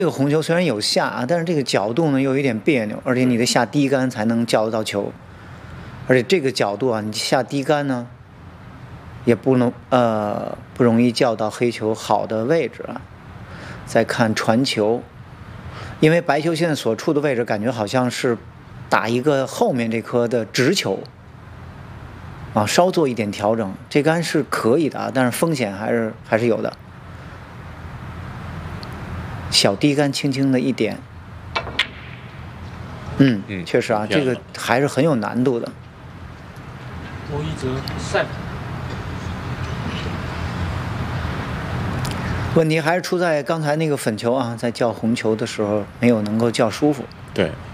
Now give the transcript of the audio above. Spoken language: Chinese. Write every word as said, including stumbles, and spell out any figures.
这个红球虽然有下啊，但是这个角度呢又有点别扭，而且你得下低杆才能叫得到球，而且这个角度啊，你下低杆呢，也不能呃不容易叫到黑球好的位置啊。再看传球，因为白球现在所处的位置感觉好像是打一个后面这颗的直球啊，稍做一点调整，这杆是可以的啊，但是风险还是还是有的。小低杆轻轻的一点，嗯， 嗯确实啊，这个还是很有难度的。 郭一哲赛。 问题还是出在刚才那个粉球啊，在叫红球的时候没有能够叫舒服。 对，